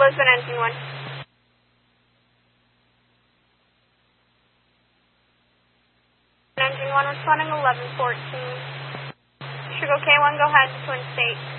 Lisbon, engine 1. Engine 1 responding 1114. Sugar K1, go ahead, Twin State.